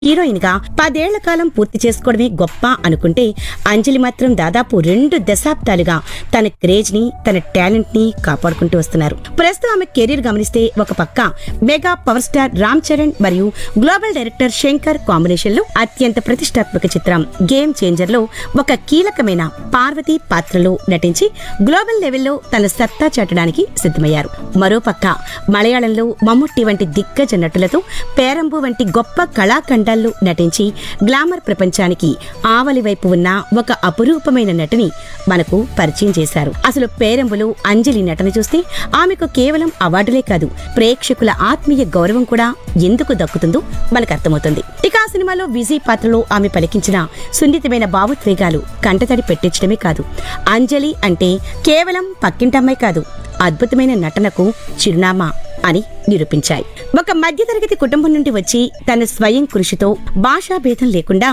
Heroine గా 10 ఏళ్ల కాలం పూర్తి చేసుకోవడమే గొప్ప అనుకుంటే, అంజలి మాత్రం దాదాపు 2 దశాబ్దాలుగా తన క్రేజ్ ని, తన టాలెంట్ ని కాపాడుకుంటూ వస్తున్నారు. ప్రస్తుతం ఆమె కెరీర్ గమనిస్తే, ఒక పక్క mega power star Ram Charan మరియు గ్లోబల్ డైరెక్టర్ శంకర్ కాంబినేషన్ లో అత్యంత ప్రతిష్టాత్మక చిత్రం గేమ్ చేంజర్ లో ఒక కీలకమైన పార్వతి పాత్రలో నటించి గ్లోబల్ లెవెల్లో తన సత్తా చాటడానికి సిద్ధమయ్యారు. మరోపక్క మలయాళంలో మమ్ముట్టి వంటి దిగ్గజ నటులతో పేరంబు వంటి గొప్ప కళాఖండాల్లో నటించి గ్లామర్ ప్రపంచానికి ఆవలి వైపు ఉన్న ఒక అపురూపమైన నటిని మనకు పరిచయం చేశారు. అసలు పేరంబులో అంజలి నటన చూస్తే ఆమెకు కేవలం అవార్డులే కాదు, ప్రేక్షకుల ఆత్మీయ గౌరవం కూడా ఎందుకు దక్కుతుందో మనకు అర్థమవుతుంది. ఇక ఆ సినిమాలో విజయ్ పాత్రలో ఆమె పలికించిన సున్నితమైన భావోద్వేగాలు కంటతడి పెట్టించడమే కాదు, అంజలి అంటే కేవలం పక్కింటమ్మాయి కాదు, అద్భుతమైన నటనకు చిరునామా అని నిరూపించాయి. ఒక మధ్యతరగతి కుటుంబం నుండి వచ్చి తన స్వయం కృషితో భాషా భేదం లేకుండా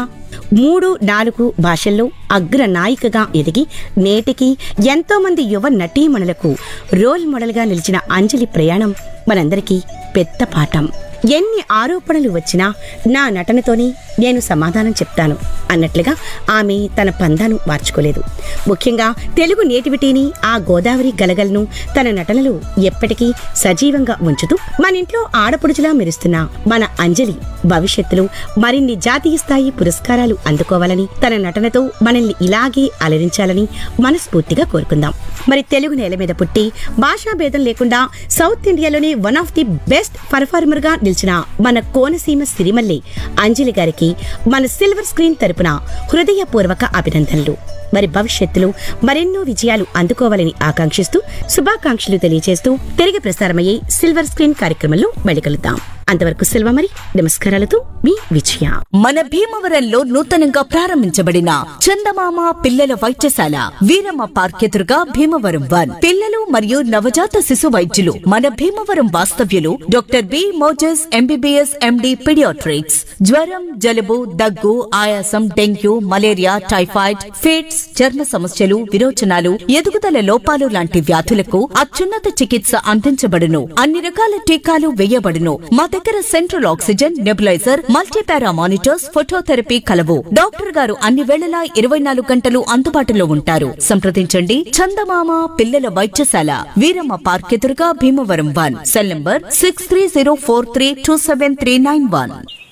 3-4 భాషల్లో అగ్ర నాయికగా ఎదిగి నేటికి ఎంతో మంది యువ నటీమణులకు రోల్ మోడల్ గా నిలిచిన అంజలి ప్రయాణం మనందరికీ పెద్ద పాఠం. ఎన్ని ఆరోపణలు వచ్చినా నా నటనతోనే నేను సమాధానం చెప్తాను అన్నట్లుగా ఆమె తన పందాను మార్చుకోలేదు. ముఖ్యంగా తెలుగు నేటివిటీని, ఆ గోదావరి గలగలను తన నటనలో ఎప్పటికీ సజీవంగా ఉంచుతూ మన ఇంట్లో ఆడపడుచులా మెరుస్తున్న మన అంజలి భవిష్యత్తులో మరిన్ని జాతీయ స్థాయి పురస్కారాలు అందుకోవాలని, తన నటనతో మనల్ని ఇలాగే అలరించాలని మనస్ఫూర్తిగా కోరుకుందాం. మరి తెలుగు నేల మీద పుట్టి భాషా భేదం లేకుండా సౌత్ ఇండియాలోనే one of the best performer గా నిలిచిన మన కోనసీమ సిరిమల్లి అంజలి గారికి మన సిల్వర్ స్క్రీన్ తరపున హృదయపూర్వక అభినందనలు. మరి భవిష్యత్తులో మరెన్నో విజయాలు అందుకోవాలని ఆకాంక్షిస్తూ శుభాకాంక్షలు తెలియజేస్తూ తిరిగి ప్రసారమయ్యే సిల్వర్ స్క్రీన్ కార్యక్రమంలో మళ్ళీ కలుద్దాం. అంతవరకు సెలవు. మరి నమస్కారాలతో మీ విజయ. మన భీమవరంలో నూతనంగా ప్రారంభించబడిన చందమామ పిల్లల వైద్యశాల వీరమ్మ పార్క్ ఎదురుగా భీమవరం 1 పిల్లలు మరియు నవజాత శిశు వైద్యులు మన భీమవరం వాస్తవ్యులు doctor B Moses MBBS MD paediatrics. జ్వరం, జలుబు, దగ్గు, ఆయాసం, డెంగ్యూ, మలేరియా, టైఫాయిడ్, ఫిట్స్, చర్మ సమస్యలు, విరోచనాలు, ఎదుగుదల లోపాలు లాంటి వ్యాధులకు అత్యున్నత చికిత్స అందించబడును. అన్ని రకాల టీకాలు వేయబడును. మా దగ్గర central oxygen, nebuliser, multipara monitors, phototherapy కలవు. డాక్టర్ గారు అన్ని వేళలా 24 గంటలు అందుబాటులో ఉంటారు. సంప్రదించండి. చందమామ పిల్లల వైద్యశాల వీరమ్మ పార్క్ ఎదురుగా భీమవరం 1. Cell number 6304327391.